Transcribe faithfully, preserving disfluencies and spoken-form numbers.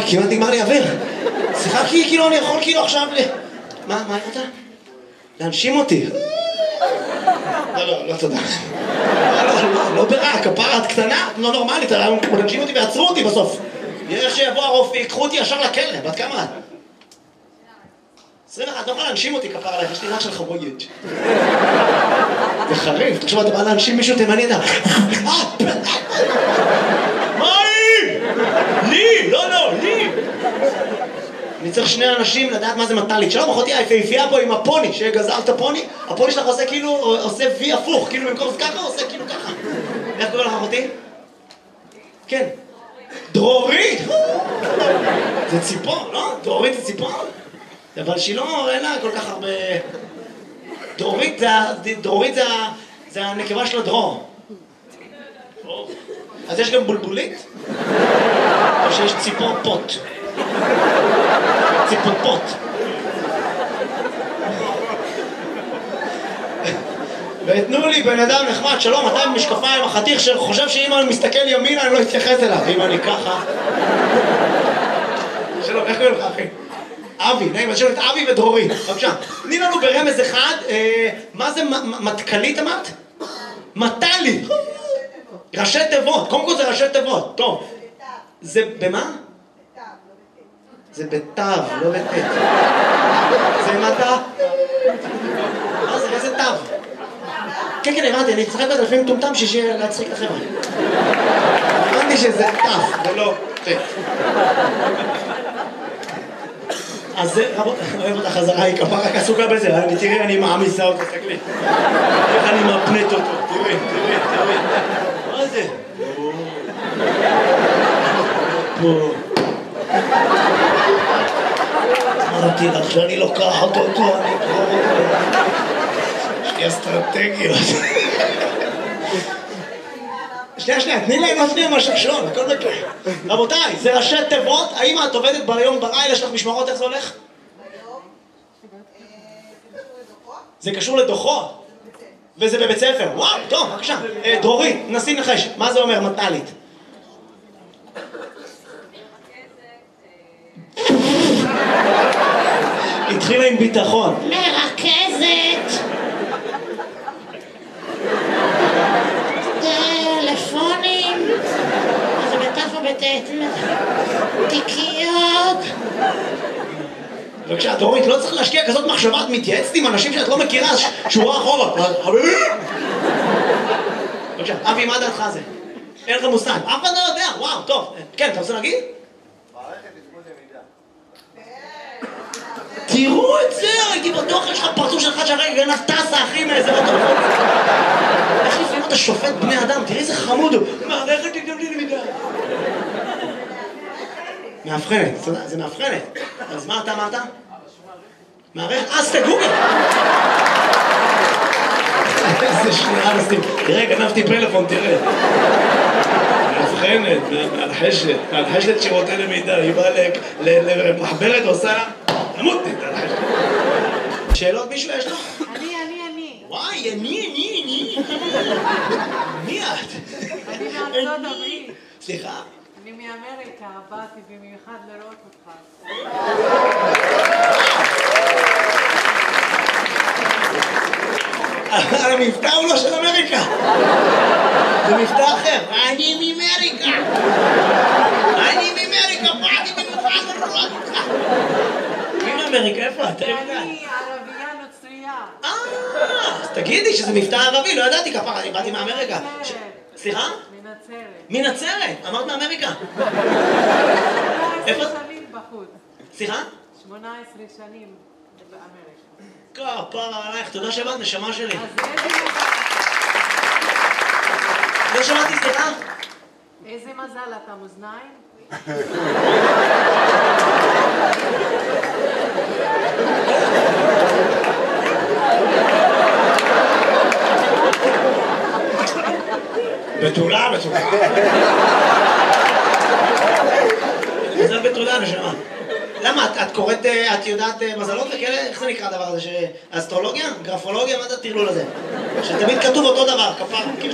כמעט נגמר לי אוויר. שיחקתי כאילו אני יכול כאילו עכשיו ל... מה, מה אתה? להנשים אותי. לא, לא, לא תודה. לא, לא, לא, לא ברע, כפרה את קטנה, לא נורמלית, להנשים אותי ועצרו אותי בסוף. איך שיבוא הרופא, יקחו אותי ישר לכלא, בת כמה את? עשרים ואחת, לא יכולה להנשים אותי כפרה עליך, יש לי ריח של חמויג'. זה חריף, תחשוב, אתה בא להנשים מישהו תימני, אתה... מה היא? לי, לא, לא, לי. אני צריך שני אנשים לדעת מה זה מטלית. שלום, אחותי היפהפייה פה עם הפוני, שגזר את הפוני, הפוני שלך עושה כאילו, עושה וי הפוך, כאילו במקום זה ככה, עושה כאילו ככה. איך קורא לך אחותי? כן. דרורית! זה ציפור, לא? דרורית זה ציפור? אבל שהיא לא, אין לה כל כך הרבה... דרורית זה, דרורית זה, זה הנקבה של הדרור. אז יש גם בולבולית? או שיש ציפור פוט? ציפור פוט. ותנו לי בן אדם נחמד, שלום, אתה עם משקפיים, החתיך שחושב שאם אני מסתכל ימינה אני לא אתייחס אליו, אם אני ככה. שלום, איך קוראים לך אחי? אבי, נעים, אז שלום את אבי ודרורית, בבקשה. תני לנו ברמז אחד, מה זה מתכלית אמרת? מטלית. ראשי תיבות, קודם כל זה ראשי תיבות, טוב. זה במה? זה בתו, לא בתת. זה מטה? מה זה, איזה תו? כן, כן, הבנתי, אני צחק את לפעמים טומטם שיהיה להצחיק לכם. הבנתי שזה תו, ולא תת. אז זה, רבות, אוהב אותה חזרה, היא כפה רק עסוקה בזה, תראי, אני מעמיסה אותו, תסתכלי. איך אני מפנט אותו, תראי, תראי, תראי. מה זה? פה. אמרתי לך שאני לוקחת אותו, אני אקרור אותו. יש לי אסטרטגיות. שנייה, שנייה, תני להם עוד שנייה משהו שלום, הכל בקר. רבותיי, זה ראשי תיבות, האם את עובדת ביום בלילה, יש לך משמרות, איך זה הולך? זה קשור לדוחות? וזה בבית ספר, וואו, טוב, בבקשה. דרורית, נסי נחש, מה זה אומר מטלית? התחילה עם ביטחון. מרכזת. טלפונים. זה בתף ובתת. תיקיות. בבקשה, דורית, לא צריך להשקיע כזאת מחשבה, את מתייעצת עם אנשים שאת לא מכירה, שורה אחורה. חביבי! בבקשה, אבי, מה דעתך זה? אין לך מושג. אף אחד לא יודע, וואו, טוב. כן, אתה רוצה להגיד? תראו את זה, הייתי בטוח, יש לך פרצוף שלך שהרגע גנב טסה, אחי, מאיזה לא טוב. איך לפעמים אתה שופט בני אדם? תראי איזה חמוד הוא. מערכת תגדלי למידה. מאבחנת, זה מאבחנת. אז מה אתה אמרת? מערכת, אז תגוגל. איזה שנייה, נסים. תראה, גנבתי פלאפון, תראה. מאבחנת, מהלחשת, מהלחשת שירותי למידה. היא באה למחברת ועושה לה... תמותי, תלחשת. שאלות מישהו יש לו? אני, אני, אני. וואי, אני, אני, אני. מי את? אני מארצות הברית. סליחה? אני מאמריקה, באתי במיוחד לראות אותך. המבטא הוא לא של אמריקה. זה מבטא אחר. אני מאמריקה. אני מאמריקה, באתי במיוחד לראות אותך. מי מאמריקה? איפה את? אני ערבייה נוצרייה. אה, אז תגידי שזה מבטא ערבי, לא ידעתי כפרה, אני באתי מאמריקה. סליחה? מנצרת. מנצרת? אמרת מאמריקה. שמונה עשרה שנים בחוץ. סליחה? שמונה עשרה שנים באמריקה. כפרה עלייך, תודה שבאת, נשמה שלי. אז איזה מזל. לא שמעתי, סליחה? איזה מזל, אתה מאזניים? בתולה, בתולה. מזל בתולה, נשמה. למה? את קוראת, את יודעת מזלות וכאלה? איך זה נקרא הדבר הזה? אסטרולוגיה? גרפולוגיה? מה זה הטרלול הזה? שתמיד כתוב אותו דבר, כפר.